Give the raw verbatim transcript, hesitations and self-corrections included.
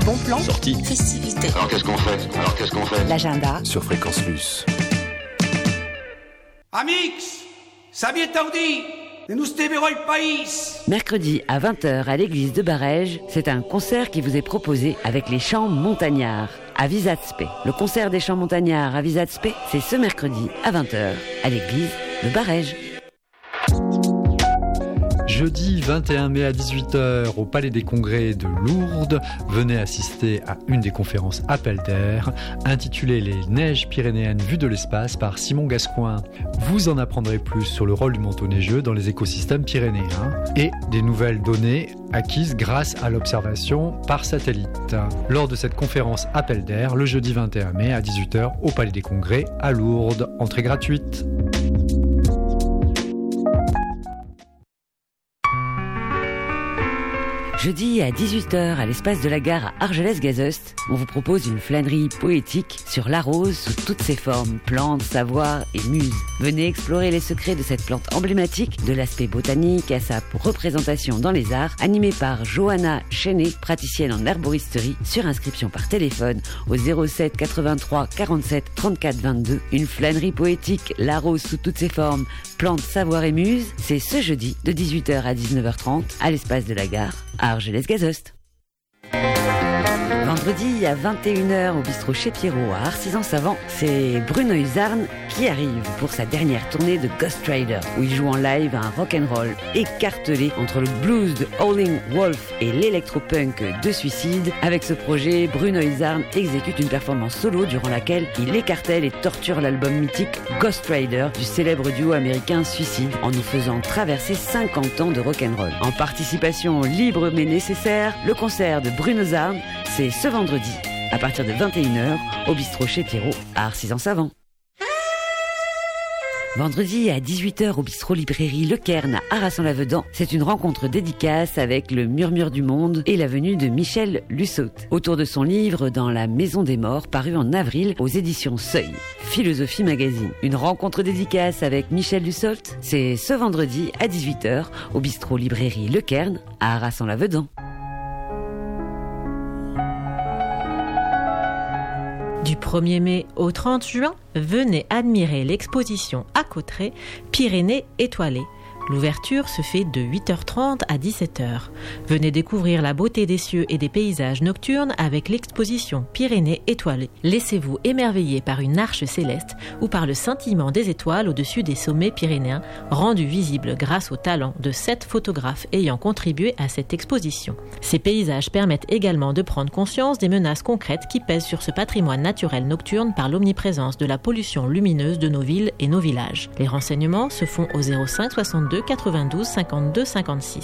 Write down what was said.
Bon plan. Sortie. Festivité. Alors qu'est-ce qu'on fait Alors qu'est-ce qu'on fait L'agenda. Sur Fréquence Luce. Amix, sabia taudi, de nous steveroi pays. Mercredi à vingt heures à l'église de Barège, c'est un concert qui vous est proposé avec les chants montagnards à Visatspe. Le concert des chants montagnards à Visatspe, c'est ce mercredi à vingt heures à l'église de Barège. Jeudi vingt et un mai à dix-huit heures au Palais des Congrès de Lourdes, venez assister à une des conférences Appel d'air intitulée Les neiges pyrénéennes vues de l'espace par Simon Gascoin. Vous en apprendrez plus sur le rôle du manteau neigeux dans les écosystèmes pyrénéens et des nouvelles données acquises grâce à l'observation par satellite. Lors de cette conférence Appel d'air, le jeudi vingt et un mai à dix-huit heures au Palais des Congrès à Lourdes, entrée gratuite. Jeudi à dix-huit heures à l'espace de la gare à Argelès-Gazost, on vous propose une flânerie poétique sur la rose sous toutes ses formes, plantes, savoirs et muses. Venez explorer les secrets de cette plante emblématique, de l'aspect botanique à sa représentation dans les arts, animée par Johanna Chenet, praticienne en herboristerie, sur inscription par téléphone au zéro sept quatre-vingt-trois quarante-sept trente-quatre vingt-deux. Une flânerie poétique, la rose sous toutes ses formes, plantes, savoirs et muses, c'est ce jeudi de dix-huit heures à dix-neuf heures trente à l'espace de la gare à Argelès-Gazost. Vendredi à vingt et une heures au bistrot chez Pierrot à Arcisant-Savant, c'est Bruno Husarn qui arrive pour sa dernière tournée de Ghost Rider, où il joue en live un rock'n'roll écartelé entre le blues de Howling Wolf et l'électropunk de Suicide. Avec ce projet, Bruno Husarn exécute une performance solo durant laquelle il écartèle et torture l'album mythique Ghost Rider du célèbre duo américain Suicide en nous faisant traverser cinquante ans de rock'n'roll. En participation libre mais nécessaire, le concert de Bruno Husarn, c'est ce vendredi, à partir de vingt et une heures, au bistrot chez Pierrot, à Arcisant-Savant. Vendredi à dix-huit heures au bistrot librairie Le Cairn à Arras-en-Lavedan, c'est une rencontre dédicace avec le Murmure du Monde et la venue de Michel Lussault. Autour de son livre Dans la Maison des Morts, paru en avril aux éditions Seuil, Philosophie Magazine. Une rencontre dédicace avec Michel Lussault, c'est ce vendredi à dix-huit heures au bistrot librairie Le Cairn à Arras-en-Lavedan. Du premier mai au trente juin, venez admirer l'exposition à Cauterets, Pyrénées étoilées. L'ouverture se fait de huit heures trente à dix-sept heures. Venez découvrir la beauté des cieux et des paysages nocturnes avec l'exposition Pyrénées étoilées. Laissez-vous émerveiller par une arche céleste ou par le scintillement des étoiles au-dessus des sommets pyrénéens, rendu visible grâce au talent de sept photographes ayant contribué à cette exposition. Ces paysages permettent également de prendre conscience des menaces concrètes qui pèsent sur ce patrimoine naturel nocturne par l'omniprésence de la pollution lumineuse de nos villes et nos villages. Les renseignements se font au zéro cinq soixante-deux quatre-vingt-douze cinquante-deux cinquante-six.